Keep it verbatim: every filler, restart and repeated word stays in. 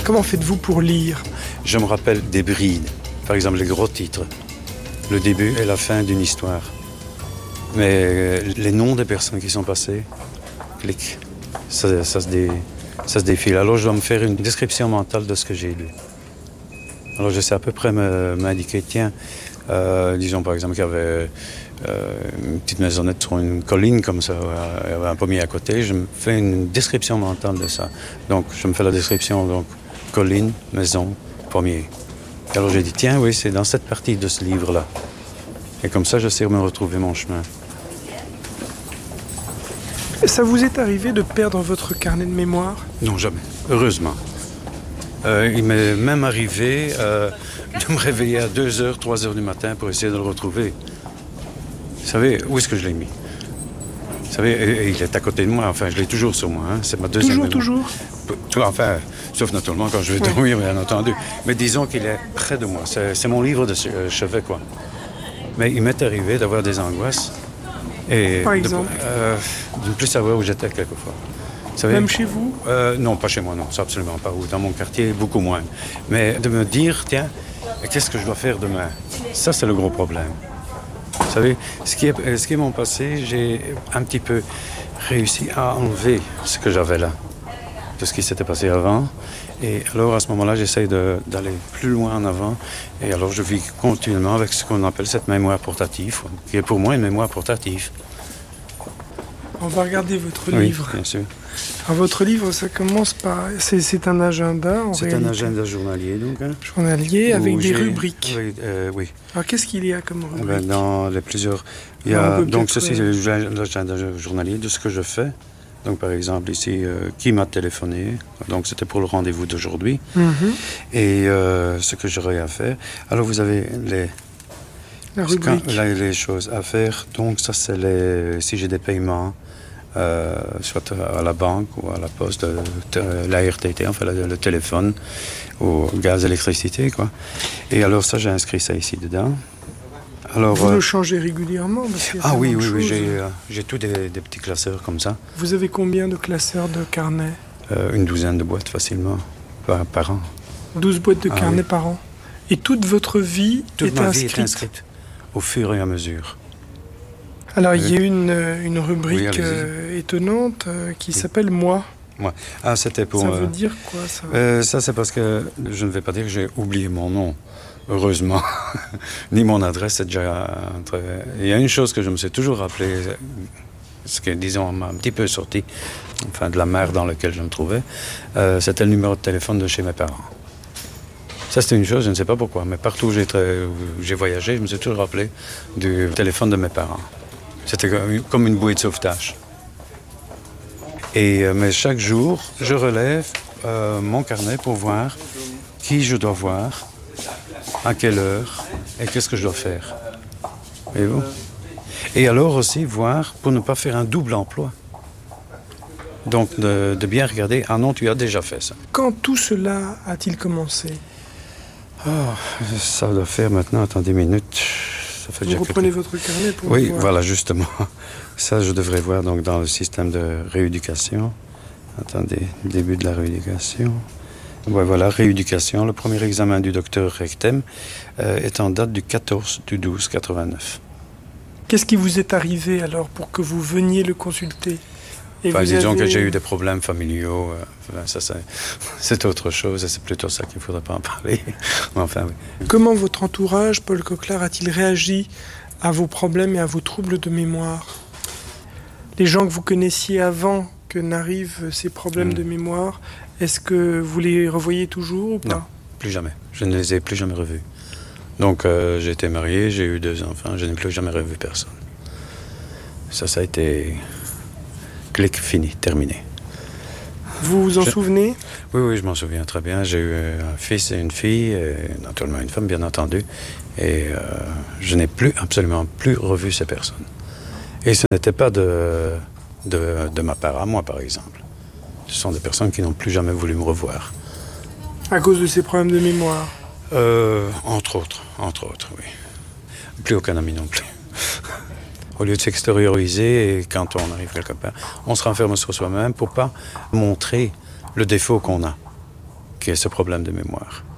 Comment faites-vous pour lire ? Je me rappelle des brides, par exemple les gros titres, le début et la fin d'une histoire. Mais les noms des personnes qui sont passées, clic, ça, ça, se dé, ça se défile. Alors je dois me faire une description mentale de ce que j'ai lu. Alors je sais à peu près me, m'indiquer, tiens, euh, disons par exemple qu'il y avait euh, une petite maisonnette sur une colline comme ça, il y avait un pommier à côté, je me fais une description mentale de ça. Donc je me fais la description, donc colline, maison, pommier. Alors j'ai dit, tiens, oui, c'est dans cette partie de ce livre-là. Et comme ça, je sais me retrouver mon chemin. Ça vous est arrivé de perdre votre carnet de mémoire ? Non, jamais. Heureusement. Euh, il m'est même arrivé euh, de me réveiller à deux heures, trois heures du matin pour essayer de le retrouver. Vous savez, où est-ce que je l'ai mis ? Vous savez, et, et il est à côté de moi. Enfin, je l'ai toujours sur moi. Hein. C'est ma deuxième Toujours, mémoire. toujours ? Enfin, sauf naturellement quand je vais Ouais. dormir, bien entendu. Mais disons qu'il est près de moi. C'est, c'est mon livre de chevet, quoi. Mais il m'est arrivé d'avoir des angoisses. Et Par exemple de, euh, de ne plus savoir où j'étais quelquefois. Vous savez, Même chez vous ? euh, Non, pas chez moi, non. C'est absolument pas. Ou dans mon quartier, beaucoup moins. Mais de me dire, tiens, qu'est-ce que je dois faire demain ? Ça, c'est le gros problème. Vous savez, ce qui est, ce qui est mon passé, j'ai un petit peu réussi à enlever ce que j'avais là, de ce qui s'était passé avant. Et alors, à ce moment-là, j'essaye de, d'aller plus loin en avant. Et alors, je vis continuellement avec ce qu'on appelle cette mémoire portative, qui est pour moi une mémoire portative. On va regarder votre Oui, livre. bien sûr. Alors, votre livre, ça commence par... C'est, c'est un agenda, en C'est réalité. un agenda journalier, donc. Hein, Journalier, avec où des j'ai- rubriques. Oui, euh, oui. Alors, qu'est-ce qu'il y a comme Eh rubrique ? ben, dans les plusieurs... Il y Alors, on a, peut donc, peut-être, ceci, c'est l'agenda journalier de ce que je fais. Donc, par exemple, ici, euh, qui m'a téléphoné. Donc, c'était pour le rendez-vous d'aujourd'hui. Mhm. Et euh, ce que j'aurais à faire. Alors, vous avez les, La quand- rubrique. là, les choses à faire. Donc, ça, c'est les... Si j'ai des paiements, euh, soit à la banque ou à la poste, euh, t- la R T T, enfin, le, le téléphone, ou gaz, électricité, quoi. Et alors, ça, j'ai inscrit ça ici dedans. Alors, Vous euh, le changez régulièrement parce qu'il y a ah oui, tellement oui, de oui, choses. j'ai, euh, j'ai tous des, des petits classeurs comme ça. Vous avez combien de classeurs de carnets ? Euh, une douzaine de boîtes facilement, par, par an. douze boîtes de Ah carnets oui. par an. Et toute votre vie Toute est ma inscrite. vie est inscrite au fur et à mesure. Alors, il y a une, euh, une rubrique Oui, allez-y. euh, étonnante euh, qui s'appelle « Moi Moi. Ah, c'était ». pour... Ça euh, veut dire quoi, ça ? euh, ça, c'est parce que je ne vais pas dire que j'ai oublié mon nom, heureusement. Ni mon adresse, c'est déjà... Entre... Il y a une chose que je me suis toujours rappelé, ce que, disons, m'a un petit peu sorti, enfin, de la mer dans laquelle je me trouvais, euh, c'était le numéro de téléphone de chez mes parents. Ça, c'était une chose, je ne sais pas pourquoi, mais partout où j'ai, tra- où j'ai voyagé, je me suis toujours rappelé du téléphone de mes parents. C'était comme- comme une bouée de sauvetage. Et, euh, mais chaque jour, je relève euh, mon carnet pour voir qui je dois voir, à quelle heure et qu'est-ce que je dois faire. Voyez-vous ? Et alors aussi voir pour ne pas faire un double emploi. Donc de, de bien regarder, ah non, tu as déjà fait ça. Quand tout cela a-t-il commencé ? Oh, ça doit faire maintenant, attendez une minute. Ça fait Vous déjà reprenez quelques- votre carnet pour Oui, voir. voilà, justement. Ça, je devrais voir donc dans le système de rééducation. Attendez, début de la rééducation. Ouais, voilà, rééducation. Le premier examen du docteur Rectem euh, est en date du quatorze du douze quatre-vingt-neuf. Qu'est-ce qui vous est arrivé alors pour que vous veniez le consulter ? Et Enfin, vous disons avez- que j'ai eu des problèmes familiaux. euh, enfin, ça, c'est, c'est autre chose et c'est plutôt ça qu'il ne faudrait pas en parler. Mais enfin, oui. Comment votre entourage, Paul Coquelard, a-t-il réagi à vos problèmes et à vos troubles de mémoire ? Les gens que vous connaissiez avant que n'arrivent ces problèmes Mm. de mémoire, est-ce que vous les revoyez toujours ou pas ? Non, plus jamais. Je ne les ai plus jamais revus. Donc, euh, j'ai été marié, j'ai eu deux enfants, je n'ai plus jamais revu personne. Ça, ça a été... Clic, fini, terminé. Vous vous en Je- souvenez ? Oui, oui, je m'en souviens très bien. J'ai eu un fils et une fille, et naturellement une femme, bien entendu. Et euh, je n'ai plus, absolument plus revu ces personnes. Et ce n'était pas de, de, de ma part à moi, par exemple. Ce sont des personnes qui n'ont plus jamais voulu me revoir. À cause de ces problèmes de mémoire. Euh, entre autres, entre autres, oui. Plus aucun ami non plus. Au lieu de s'extérioriser, et quand on arrive quelque part, on se renferme sur soi-même pour pas montrer le défaut qu'on a. avec ce problème de mémoire.